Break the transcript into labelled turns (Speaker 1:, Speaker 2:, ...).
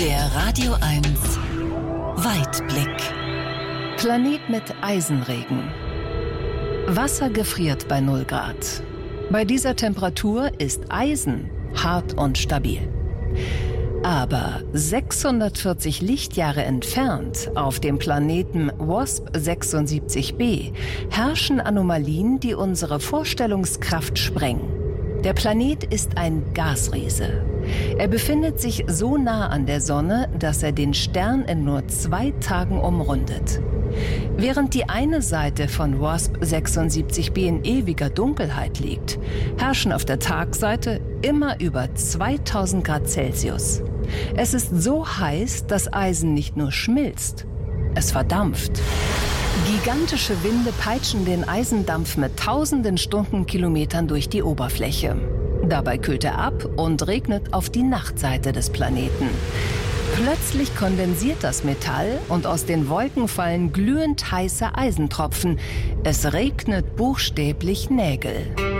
Speaker 1: Der Radio 1 Weitblick.
Speaker 2: Planet mit Eisenregen. Wasser gefriert bei 0 Grad. Bei dieser Temperatur ist Eisen hart und stabil. Aber 640 Lichtjahre entfernt, auf dem Planeten WASP-76b, herrschen Anomalien, die unsere Vorstellungskraft sprengen. Der Planet ist ein Gasriese. Er befindet sich so nah an der Sonne, dass er den Stern in nur 2 Tagen umrundet. Während die eine Seite von WASP-76b in ewiger Dunkelheit liegt, herrschen auf der Tagseite immer über 2000 Grad Celsius. Es ist so heiß, dass Eisen nicht nur schmilzt, es verdampft. Gigantische Winde peitschen den Eisendampf mit tausenden Stundenkilometern durch die Oberfläche. Dabei kühlt er ab und regnet auf die Nachtseite des Planeten. Plötzlich kondensiert das Metall und aus den Wolken fallen glühend heiße Eisentropfen. Es regnet buchstäblich Nägel.